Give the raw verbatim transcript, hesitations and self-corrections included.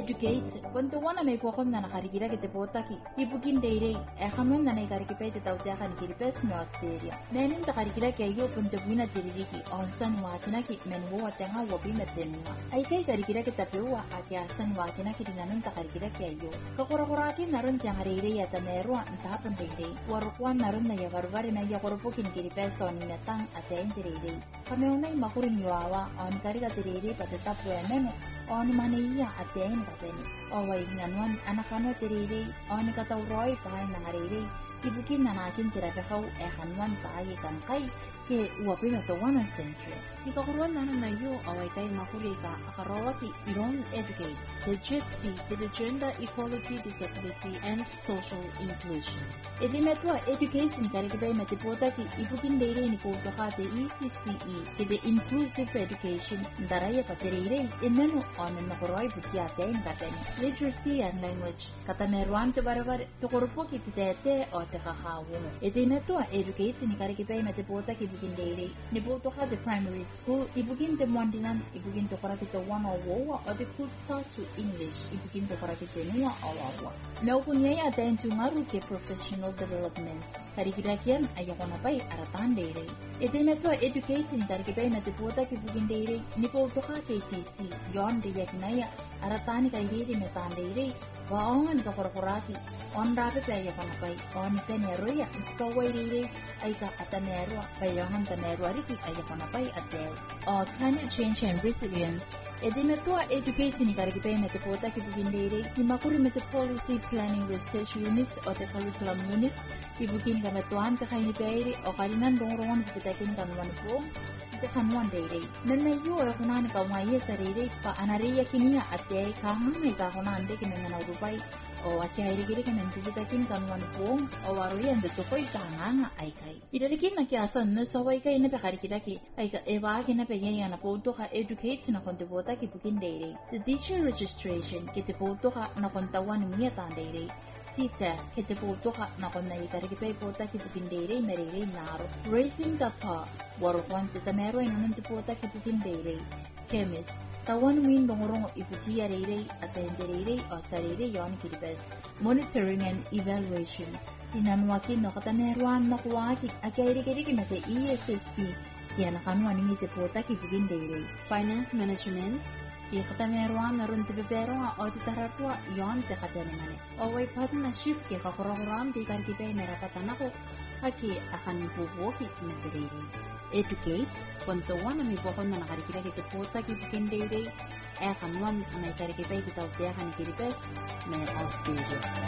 educate wanto wana may pokon na nakarikira kete potaki ibukin deirei e khanon na nakarikipay te tawte kan kiripes no Australia menin ta karikira ke yo punto buina tiririki onsan wakinaki menwo watenga wabina tenwa ai kai karikira ke tapewa akiasan wakinaki dinanon ta karikira ke yo kakorakoraki naron jangareire ya tamerwa ntapon deirei warukwan naron na yagarvari na yakoropokin kiripes on metang aten deirei kameunai makurin yuawa on karika deirei patetapu emeno on maniya aten kapeni awai nganwan anakano tererei on katauroi pai nangarerei ibukin nanakin tirakau e khanwan pai kan kai ke uapina to one century ikakuruan nanon na yo awai kai makurika akarawaki iron educate the jetsi to the gender equality disability and social inclusion edimetwa educate ni karikibay matipota ki ibukin deirei ni kutoka te E C C E ke the inclusive education daraya patererei imenu on nakuroi bukia ten kapeni literacy and language katameruan te barabar to korpoki tete o te kakawo edimetwa educate ni karikibay matipota ki ibukin deirei ni butoka the primary school ibukin te mwandinan ibukin to korakite one or wo or the could start to English ibukin to korakite nuwa awawa meukunyai aten tungaru ke professional development karikirakian ayakona pai aratan deirei edimetwa educate ni karikibay matipota ki ibukin deirei ni butoka K T C yon de yaknaya aratani kairiri metan deirei waongan ka korakorati on rape pe ayakona pai on teneroya spawai deirei aika atanerwa payangan tanerwa riki ayakona pai ateu o climate change and resilience edimetwa educate ni karikibay matipota ki ibukin deirei ni makuri mete policy planning research units o te curriculum units ibukin kametuan ka kaini peiri o kalinan dongorongan kipitakin kanwan po te kanwan deirei menayo e kunan ka umaiye sareirei pa anariya kinia ate kahang me ka kunan de kinana urupai o achairi gire kemen kipitakin kanwan po o waruya ande tokoi tananga aikai idarikin na kiasan no sawai kai ne pe karikiraki aika eva kina pe yana po to ka educate na kontebota ki bukin deirei the teacher registration ki te po to ka na kontawan miya tan deirei sita ki te po to ka na konna itariki pe pota ki bukin deirei merei naro raising the pa warukwan te tamero inon te pota ki bukin deirei chemist tawan win dongorong iputia reirei atendereirei o sareirei yon kiribes monitoring and evaluation inanwaki no katameruan makuwaki akairikiriki mete E S S P kiana kanwan ni te pota ki bukin deirei finance management ki katameruan naron te bebero o te taratwa yon te katenemane o way partnership ki kakorokoram di karikipay merapatanako aki akan ipubuki metererei educate kwantawan na may bukon na nakarikira ki te pota ki bukin deirei e kanwan na ikarikipay ki tawte akan ikiripes may Australia